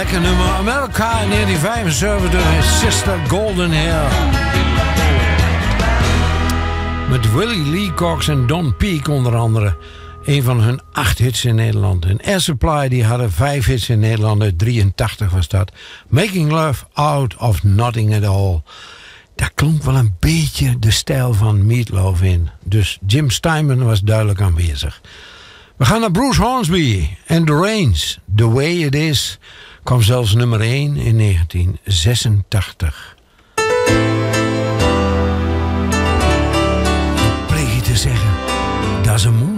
Lekker nummer. America in 1975 is Sister Golden Hair. Met Willie Lee Cox en Don Peake onder andere. Een van hun 8 hits in Nederland. En Air Supply die hadden 5 hits in Nederland. Uit 83 was dat. Making Love Out of Nothing at All. Daar klonk wel een beetje de stijl van Meat Loaf in. Dus Jim Steinman was duidelijk aanwezig. We gaan naar Bruce Hornsby en The Rains. The Way It Is kwam zelfs nummer 1 in 1986. Pleeg je te zeggen, dat is een moe.